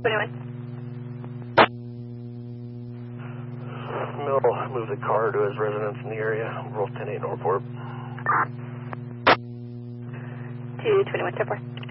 Mill moved the car to his residence in the area. Roll 10-8 Northport. 221 10-4.